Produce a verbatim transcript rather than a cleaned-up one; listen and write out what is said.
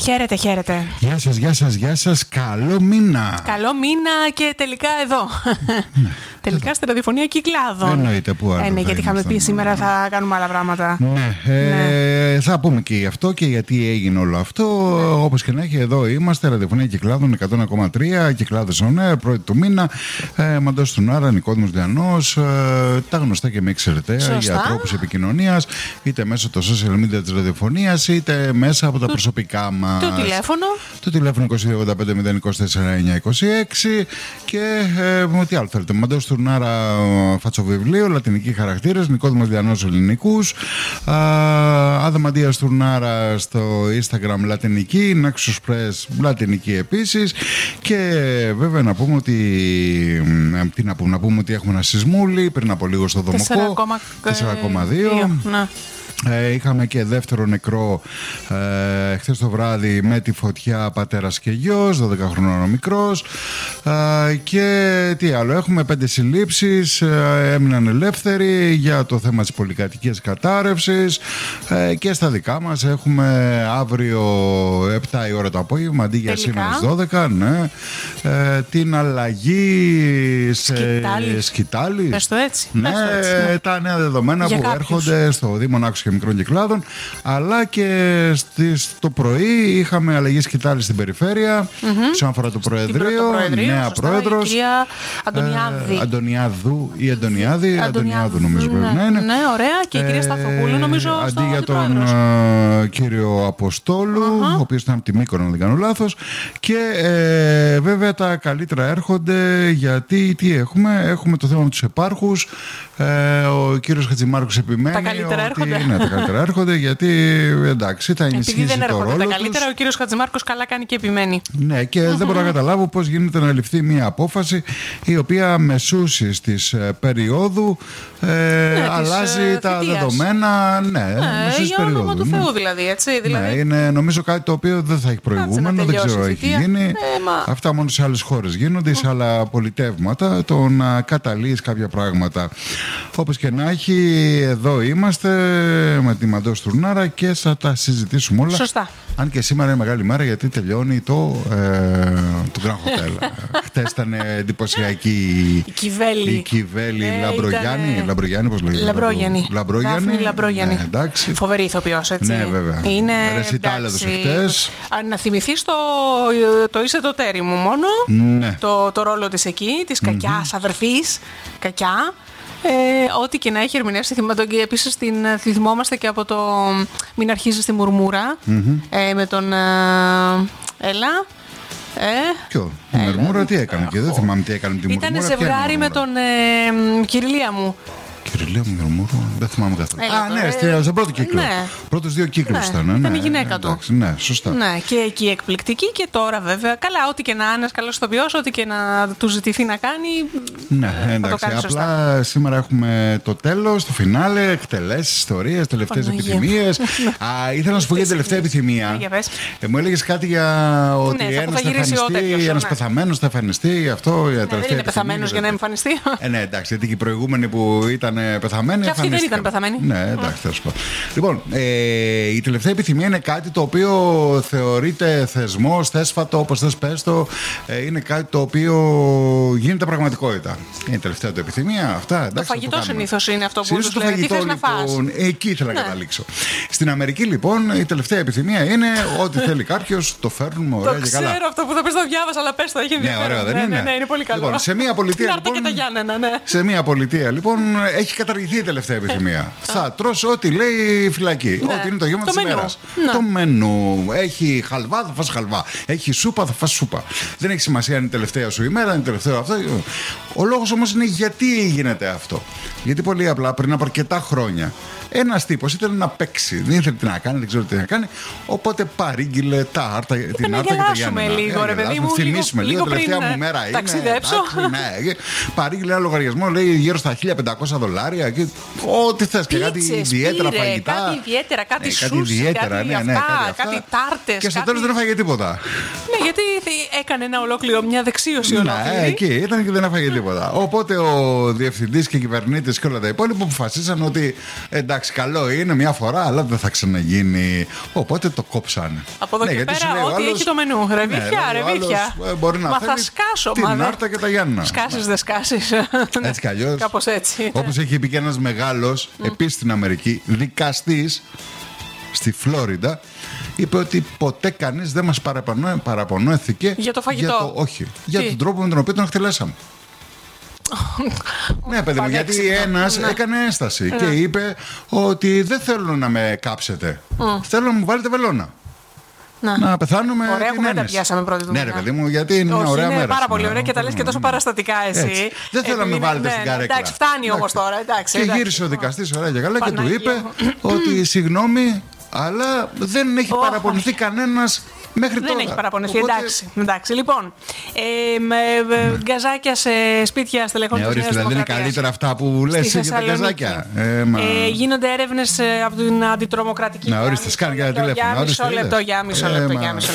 Χαίρετε, χαίρετε. Γεια σας, γεια σας, γεια σας. Καλό μήνα. Καλό μήνα και τελικά εδώ. Ναι. Τελικά στη ραδιοφωνία Κυκλάδων. Εννοείται, που άλλο. Ε, ναι, γιατί είχαμε πει σήμερα θα κάνουμε άλλα πράγματα. Ναι, ε, ναι. Θα πούμε και γι' αυτό και γιατί έγινε όλο αυτό. Ναι. Όπως και να έχει, εδώ είμαστε. Ραδιοφωνία Κυκλάδων εκατό ένα κόμμα τρία. Κυκλάδες on air, πρώτη του μήνα. Ε, Μαντός Τουνάρα, Νικόδημος Διανός. Ε, τα γνωστά και με εξαιρεταία για τρόπους επικοινωνίας, είτε μέσω των social media της ραδιοφωνίας, είτε μέσα από τα το, προσωπικά μας. Το τηλέφωνο. Το τηλέφωνο είκοσι δύο ογδόντα πέντε μηδέν είκοσι τέσσερα εννιακόσια είκοσι έξι. Και ε, τι άλλο θέλετε. Μαντός Τουνάρα, φατσοβιβλίο, λατινικοί χαρακτήρες. Νικόδημος Διανός, ελληνικούς. Αδαμαντίας Τουνάρα στο Instagram, λατινική. Νάξος Press, λατινική επίσης. Και βέβαια να πούμε ότι. Τι να πούμε, να πούμε ότι έχουμε ένα σεισμούλι πριν από λίγο στο Δομοκό. τέσσερα κόμμα δύο. Ε, είχαμε και δεύτερο νεκρό ε, χθες το βράδυ με τη φωτιά, πατέρας και γιος, δώδεκα χρονών ο μικρός. Ε, και τι άλλο, έχουμε πέντε συλλήψεις, ε, έμειναν ελεύθεροι για το θέμα της πολυκατοικίας κατάρρευσης. Ε, και στα δικά μας έχουμε αύριο επτά η ώρα το απόγευμα αντί για σήμερα στις δώδεκα, ναι, ε, την αλλαγή σε Σκητάλη. Σκητάλη. Πες το έτσι. Ναι, Πες το έτσι, ναι. Τα νέα δεδομένα για που κάποιους έρχονται στο Δήμο Νάξου και Μικρών Κυκλάδων, αλλά και στο πρωί είχαμε αλλαγή Σκητάλη στην περιφέρεια, mm-hmm. όσον αφορά το Προεδρείο, νέα σωστά, πρόεδρος. Η κυρία Αντωνιάδη. Ε, Αντωνιάδου ή Αντωνιάδη, Αντωνιάδου νομίζω ναι, πρέπει να είναι. Ναι, ωραία. Και η κυρία ε, Σταθοπούλου νομίζω αντί στο για τον uh, κύριο Αποστόλου, uh-huh. ο οποίος ήταν από τη Μύκονο, αν δεν κάνω λάθος. Και ε, βέβαια τα καλύτερα έρχονται, γιατί τι έχουμε, έχουμε το θέμα με τους επάρχους. Ε, ο κύριος Χατζημάρκος επιμένει. Τα καλύτερα ότι, έρχονται. Ναι, τα καλύτερα έρχονται, γιατί εντάξει, θα ενισχύσει το ρόλο. Επειδή δεν έρχονται τα καλύτερα, ο κύριος Χατζημάρκος καλά κάνει και επιμένει. Ναι, και mm-hmm. δεν μπορώ να καταλάβω πώς γίνεται να ληφθεί μια απόφαση η οποία μεσούσης της περίοδου ε, ναι, αλλάζει της, τα θητείας. Δεδομένα. Ναι, ναι για όνομα του Θεού δηλαδή, έτσι. Δηλαδή. Ναι, είναι νομίζω κάτι το οποίο δεν θα έχει προηγούμενο, δεν ξέρω έχει γίνει. Ε, μα... Αυτά μόνο σε άλλες χώρες γίνονται, mm. σε άλλα πολιτεύματα, το να καταλύεις κάποια πράγματα. Όπως και να έχει, εδώ είμαστε με τη Μαντός Τουρνάρα και θα τα συζητήσουμε όλα. Σωστά. Αν και σήμερα είναι μεγάλη μέρα, γιατί τελειώνει το, ε, το Grand Hotel. Χτες ήταν εντυπωσιακή η Κιβέλη. Η Κιβέλη ε, Λαμπρογιάννη. Ήταν... Λαμπρογιάννη, πώς λέγεται. Λαμπρόγιαννη. Λαμπρόγιαννη. Λαμπρόγιαννη. Ναι, εντάξει. Φοβερή ηθοποιός, έτσι. Ναι, βέβαια. Είναι. Ρεσιτάλ έδωσε χτες. Να θυμηθείς το, το είσαι το τέρι μου μόνο. Ναι. Το, το ρόλο της εκεί, της κακιάς mm-hmm. αδερφής. Κακιά. Ε, ό,τι και να έχει ερμηνεύσει, και επίσης την θυμόμαστε και από το Μην αρχίζει στη μουρμούρα mm-hmm. ε, με τον ε, Έλα. Ε, Ποιο, η Μουρμούρα τι έκανε και δεν θυμάμαι τι έκανε με τη Μουρμούρα. Ήταν ζευγάρι με τον ε, Κυριλία μου. Κυριλία μου, Μουρμούρα, δεν θυμάμαι καθόλου. Α, ναι, στον πρώτο κύκλο. Ναι. Πρώτους δύο κύκλους ναι, ήταν. Ναι, ήταν ναι, η γυναίκα ναι, του. Ναι, σωστά. Ναι, και εκεί εκπληκτική και τώρα βέβαια. Καλά, ό,τι και να είναι, καλός ηθοποιός, ό,τι και να του ζητηθεί να κάνει. Ναι, εντάξει. Απλά σωστά. Σήμερα έχουμε το τέλος, το φινάλε, εκτελέσεις, ιστορίες, τελευταίες επιθυμίες. Α, ήθελα να σου πω για την τελευταία επιθυμία. Ε, μου έλεγες κάτι για ότι ένας πεθαμένος θα εμφανιστεί. Αυτό για δεν είναι πεθαμένος για να εμφανιστεί. Ναι, εντάξει, γιατί και οι προηγούμενοι που ήταν πεθαμένοι. Και αυτοί δεν ήταν πεθαμένοι. Ναι, εντάξει, θα σου πω. Λοιπόν, ε, η τελευταία επιθυμία είναι κάτι το οποίο θεωρείται θεσμός, θέσφατο, όπως θες πες το. Ε, είναι κάτι το οποίο γίνεται πραγματικότητα. Είναι η τελευταία του επιθυμία. Αυτά, εντάξει, το φαγητό συνήθως είναι αυτό που τους λέει. Τι θες να φας. Εκεί ήθελα να ναι. καταλήξω. Στην Αμερική, λοιπόν, η τελευταία επιθυμία είναι ότι θέλει κάποιος, το φέρνουμε ωραία και καλά. Το ξέρω αυτό που θα πεις, το διάβασα, αλλά πες το, έχει ενδιαφέρον. Ναι, ωραία, δεν είναι. Ναι, ναι, είναι πολύ καλό. Λοιπόν, σε μια πολιτεία, λοιπόν, και τα Γιάννενα, ναι. σε μια πολιτεία, λοιπόν, έχει καταργηθεί η τελευταία επιθυμία. Θα τρως ό,τι λέει φυλακή. Ναι. Ό,τι είναι το γεύμα της ημέρας. Ναι. Το μενού. Έχει χαλβά, θα φας χαλβά. Έχει σούπα, θα φας σούπα. Δεν έχει σημασία αν είναι η τελευταία σου ημέρα, αν είναι τελευταίο αυτό. Ο λόγος όμως είναι γιατί γίνεται αυτό. Γιατί πολύ απλά πριν από αρκετά χρόνια ένας τύπος ήθελε να παίξει. Δεν ήθελε τι να κάνει, δεν ξέρω τι να κάνει. Οπότε παρήγγειλε τα άρτα, την άρτα και τα Γιάννενα. Λίγο, ρε παιδί μου. Θυμίσουμε λίγο, τελευταία μου μέρα είναι. Ταξιδέψω. Ναι, παρήγγειλε ένα λογαριασμό, λέει γύρω στα χίλια πεντακόσια δολάρια. Και ό,τι θες και κάτι ιδιαίτερα φαγητά. Κάτι ιδιαίτερα, κάτι ναι, σούσι, κάτι, ιδιαίτερα, κάτι, ναι, αυτά, ναι, κάτι, κάτι τάρτες. Και στο κάτι... τέλος δεν έφαγε τίποτα. Ναι, γιατί έκανε ένα ολόκληρο, μια δεξίωση ολόκληρη. Ναι, εκεί ήταν και δεν έφαγε τίποτα. Οπότε ο διευθυντής και κυβερνήτης και όλα τα υπόλοιπα αποφασίσαν ότι εντάξει, καλό είναι μια φορά, αλλά δεν θα ξαναγίνει. Οπότε το κόψανε. Από εδώ ναι, και πέρα, ό,τι άλλος, έχει το μενού. Ρεβίθια, ναι, ρεβίθια. Μπορεί να Μα θέλει θα σκάσω, την μα δε... Άρτα και τα Γιάννα. Σκάσεις, δεν σκάσεις. Έτσι κι αλλιώς. Κάπως έτσι. Όπως έχει πει και ένας μεγάλος, mm. επίσης στην Αμερική, δικαστής στη Φλόριντα, είπε ότι ποτέ κανείς δεν μας παραπονώ, παραπονώθηκε για το φαγητό. Για το, όχι, για Τι? τον τρόπο με τον οποίο τον εκτελέσαμε. Ναι, παιδί μου, γιατί ένας ναι. έκανε ένσταση ναι. και είπε ότι δεν θέλω να με κάψετε. Mm. Θέλω να μου βάλετε βελόνα. Να, να πεθάνουμε. Ωραία που δεν τα πιάσαμε πρώτη του. Ναι, ρε παιδί μου, γιατί είναι μια ωραία είναι μέρα. Πάρα πολύ ωραία και τα λες και τόσο παραστατικά εσύ. Έτσι. Δεν θέλω να με βάλετε στην καρέκλα. Εντάξει, φτάνει όμως τώρα. Εντάξει, και γύρισε ο δικαστής ωραία και καλά και του είπε ότι συγγνώμη, αλλά δεν έχει παραπονηθεί κανένας. Μέχρι δεν τώρα. έχει παραπονηθεί. Οπότε... Εντάξει, εντάξει. Λοιπόν, ε, με, ναι. γκαζάκια σε σπίτια στελεχών ναι, της Νέας δηλαδή είναι Δημοκρατίας. καλύτερα αυτά που λες για τα γκαζάκια. Ε, μα... ε, γίνονται έρευνες από την αντιτρομοκρατική. Να ορίστε, σκάνε για τηλέφωνο. Για μισό λεπτό, για μισό λεπτό.